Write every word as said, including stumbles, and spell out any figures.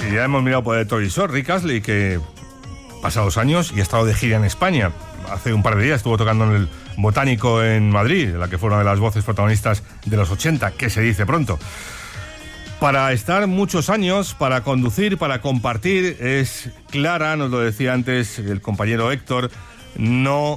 Y ya hemos mirado por el televisor, Rick Astley, que pasados años y ha estado de gira en España. Hace un par de días estuvo tocando en el Botánico en Madrid, la que fue una de las voces protagonistas de los ochenta, que se dice pronto. Para estar muchos años, para conducir, para compartir, es Clara, nos lo decía antes el compañero Héctor, no